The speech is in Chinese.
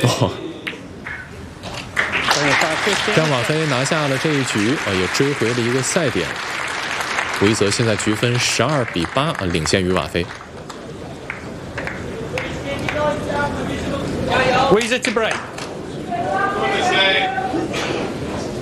哦，让瓦菲拿下了这一局也追回了一个赛点。图一泽现在局分12比8领先于瓦菲。 Where is it to break?